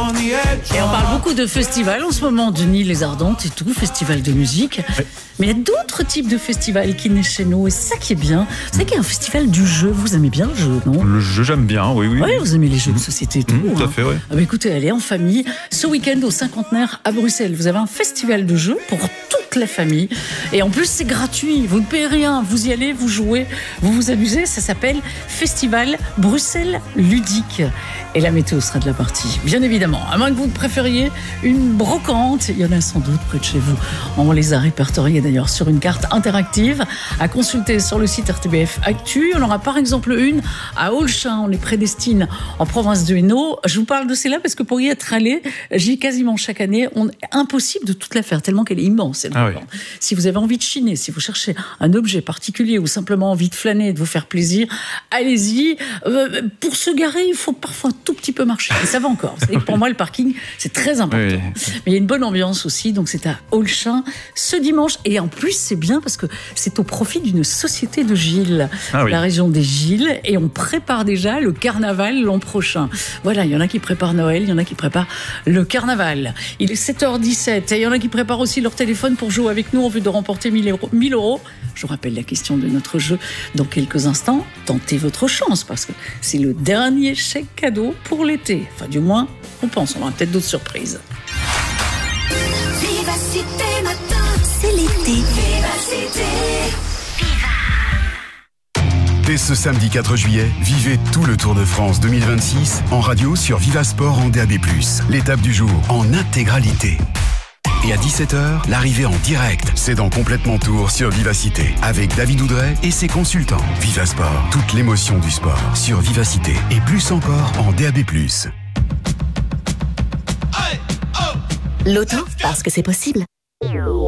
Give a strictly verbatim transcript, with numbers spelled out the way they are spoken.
Et on parle beaucoup de festivals en ce moment, Denis, les Ardentes et tout, festival de musique. Ouais. Mais il y a d'autres types de festivals qui naissent chez nous et c'est ça qui est bien. Vous savez qu'il y a un festival du jeu, vous aimez bien le jeu, non? Le jeu, j'aime bien, oui, oui. Oui, vous aimez les jeux de société et tout. Mmh, tout à hein. fait, oui. Ah bah écoutez, allez en famille, ce week-end au cinquantenaire à Bruxelles, vous avez un festival de jeux pour toute la famille. Et en plus, c'est gratuit, vous ne payez rien, vous y allez, vous jouez, vous vous amusez, ça s'appelle Festival Bruxelles Ludique. Et la météo sera de la partie, bien évidemment. À moins que vous préfériez une brocante, il y en a sans doute près de chez vous. On les a répertoriés d'ailleurs sur une carte interactive à consulter sur le site R T B F Actu. On aura par exemple une à Olchin, on les prédestine en province de Hainaut. Je vous parle de celle-là parce que pour y être allé, j'y ai quasiment chaque année. On... Impossible de toute la faire tellement qu'elle est immense. Cette ah oui. Si vous avez envie de chiner, si vous cherchez un objet particulier ou simplement envie de flâner, de vous faire plaisir, allez-y. Euh, pour se garer, il faut parfois tout petit peu marcher. Et ça va encore. Vous savez que pour moi, le parking, c'est très important. Oui. Mais il y a une bonne ambiance aussi. Donc, c'est à Olchin ce dimanche. Et en plus, c'est bien parce que c'est au profit d'une société de Gilles, ah oui. la région des Gilles. Et on prépare déjà le carnaval l'an prochain. Voilà, il y en a qui préparent Noël, il y en a qui préparent le carnaval. Il est sept heures dix-sept. Et il y en a qui préparent aussi leur téléphone pour jouer avec nous en vue de remporter mille euros. Je vous rappelle la question de notre jeu dans quelques instants. Tentez votre chance parce que c'est le dernier chèque cadeau pour l'été. Enfin, du moins, on pense. On aura peut-être d'autres surprises. Vivacité matin, c'est l'été. Vivacité. Dès ce samedi quatre juillet, vivez tout le Tour de France deux mille vingt-six en radio sur Vivasport en D A B plus. L'étape du jour en intégralité. Et à dix-sept heures, l'arrivée en direct, c'est dans Complètement Tour sur Vivacité, avec David Oudret et ses consultants. Vivasport, toute l'émotion du sport sur Vivacité, et plus encore en D A B plus. L'auto, parce que c'est possible.